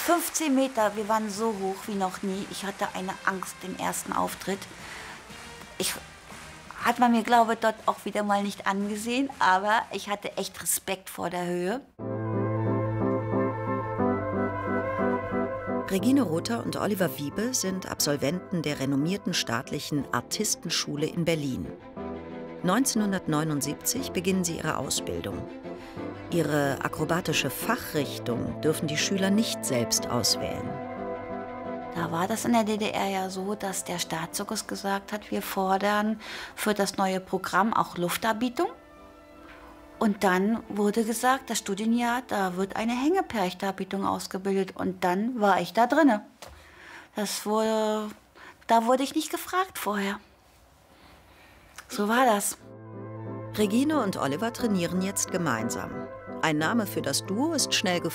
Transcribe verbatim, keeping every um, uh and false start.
fünfzehn Meter, wir waren so hoch wie noch nie. Ich hatte eine Angst im ersten Auftritt. Ich hat man mir, glaube ich, dort auch wieder mal nicht angesehen, aber ich hatte echt Respekt vor der Höhe. Regine Rother und Oliver Wiebe sind Absolventen der renommierten staatlichen Artistenschule in Berlin. neunzehnhundertneunundsiebzig beginnen sie ihre Ausbildung. Ihre akrobatische Fachrichtung dürfen die Schüler nicht selbst auswählen. Da war das in der D D R ja so, dass der Staatszirkus gesagt hat, wir fordern für das neue Programm auch Luftdarbietung. Und dann wurde gesagt, das Studienjahr, da wird eine Hängeperchdarbietung ausgebildet. Und dann war ich da drinne. Das wurde, da wurde ich nicht gefragt vorher. So war das. Regine und Oliver trainieren jetzt gemeinsam. Ein Name für das Duo ist schnell gefunden.